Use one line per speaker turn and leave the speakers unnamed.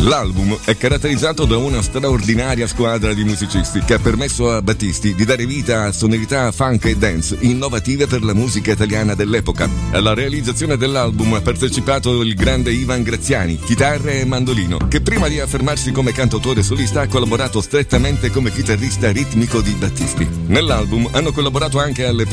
L'album è caratterizzato da una straordinaria squadra di musicisti che ha permesso a Battisti di dare vita a sonorità funk e dance innovative per la musica italiana dell'epoca. Alla realizzazione dell'album ha partecipato il grande Ivan Graziani, chitarre e mandolino, che prima di affermarsi come cantautore solista ha collaborato strettamente come chitarrista ritmico di Battisti. Nell'album hanno collaborato anche alle